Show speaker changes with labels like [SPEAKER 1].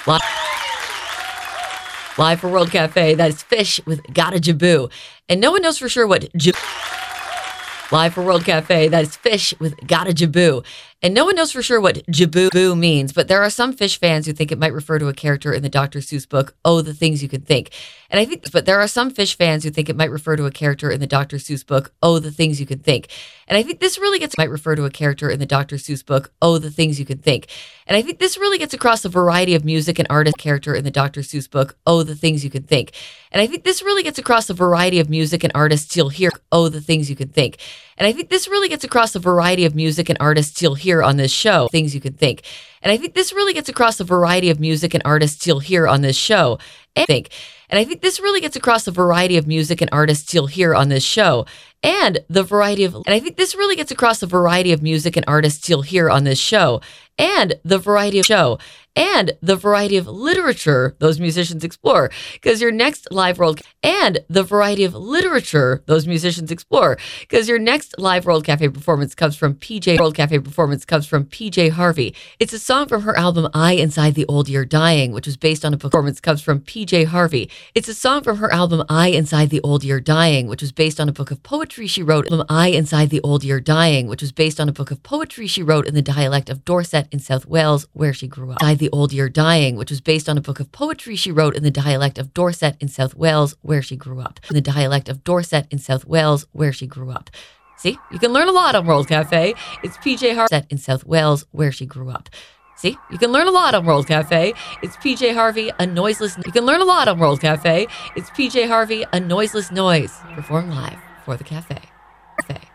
[SPEAKER 1] Li- Live for World Cafe, that is Fish with Gotta Jaboo. And no one knows for sure what Live for World Cafe, that is Fish with Gotta Jaboo. And no one knows for sure what Jaboo means, but there are some Fish fans who think it might refer to a character in the Dr. Seuss book, Oh, the Things You Can Think. And I think, but there are some Fish fans who think it might refer to a character in the Dr. Seuss book, Oh, the Things You Can Think. And I think this really might refer to a character in the Dr. Seuss book, Oh, the Things You Can Think. And I think this really gets across a variety of music and artist character in the Dr. Seuss book, Oh, the Things You Can Think. And I think this really gets across a variety of music and artists you'll hear, Oh, the Things You Can Think. And I think this really gets across a variety of music and artists you'll hear on this show, Things You Can Think. And I think this really gets across a variety of music and artists you'll hear on this show. And I think this really gets across a variety of music and artists you'll hear on this show. And I think this really gets across a variety of music and artists you'll hear on this show. And the variety of literature those musicians explore. Because your next live World Cafe performance comes from PJ Harvey. It's a song from her album I Inside the Old Year Dying, which was based on a performance comes from PJ Harvey. It's a song from her album I Inside the Old Year Dying, which was based on a book of poetry she wrote. I Inside the Old Year Dying, which was based on a book of poetry she wrote in the dialect of Dorset in South Wales, where she grew up. Inside the Old Year Dying, which was based on a book of poetry she wrote in the dialect of Dorset in South Wales, where she grew up. In the dialect of Dorset in South Wales, where she grew up. See, you can learn a lot on World Cafe. It's PJ Harvey in South Wales, where she grew up. See, you can learn a lot on World Cafe. It's PJ Harvey, a noiseless. You can learn a lot on World Cafe. It's PJ Harvey, a noiseless noise, performed live for the cafe.